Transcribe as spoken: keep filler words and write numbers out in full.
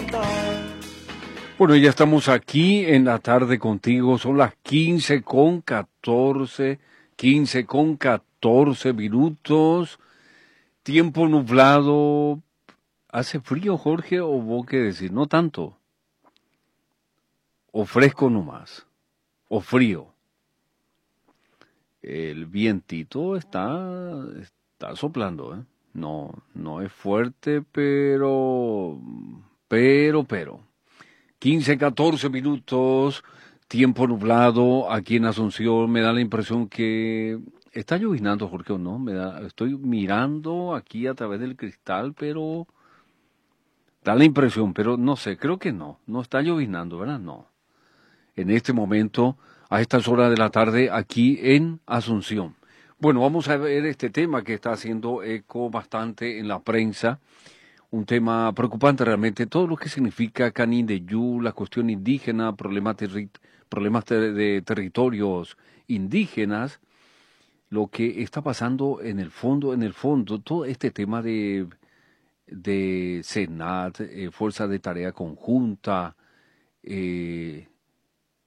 Bueno, ya estamos aquí en la tarde contigo, son las quince con catorce, quince con catorce minutos, tiempo nublado. ¿Hace frío, Jorge, o vos qué decir? No tanto, o fresco nomás, o frío. El vientito está, está soplando, ¿eh? No, no es fuerte, pero, pero, pero. quince, catorce minutos, tiempo nublado aquí en Asunción. Me da la impresión que está lloviznando, Jorge, ¿o no? Me da, estoy mirando aquí a través del cristal, pero da la impresión, pero no sé, creo que no. No está lloviznando, ¿verdad? No. En este momento, a estas horas de la tarde, aquí en Asunción. Bueno, vamos a ver este tema que está haciendo eco bastante en la prensa. Un tema preocupante realmente, todo lo que significa Canindeyú, la cuestión indígena, problemas, terri problemas ter de territorios indígenas, lo que está pasando en el fondo, en el fondo, todo este tema de, de Senat, eh, Fuerza de Tarea Conjunta, eh,